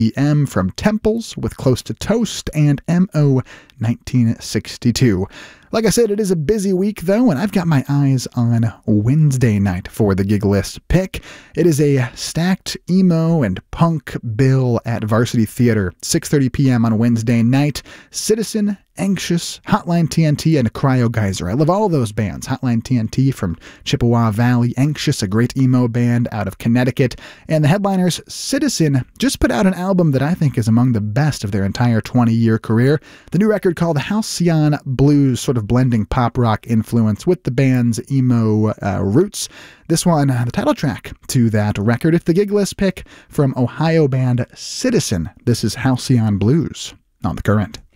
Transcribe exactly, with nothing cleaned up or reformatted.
E M from Temples with Close to Toast, and M O nineteen sixty-two. Like I said, it is a busy week, though, and I've got my eyes on Wednesday night for the Gig List pick. It is a stacked emo and punk bill at Varsity Theater, six thirty p.m. on Wednesday night. Citizen, Anxious, Hotline T N T, and Cryo Geyser. I love all of those bands. Hotline T N T from Chippewa Valley, Anxious, a great emo band out of Connecticut, and the headliners, Citizen, just put out an album that I think is among the best of their entire twenty-year career. The new record called Halcyon Blues, sort of blending pop rock influence with the band's emo uh, roots. This one, the title track to that record, it's the Gig List pick from Ohio band Citizen. This is Halcyon Blues on The Current.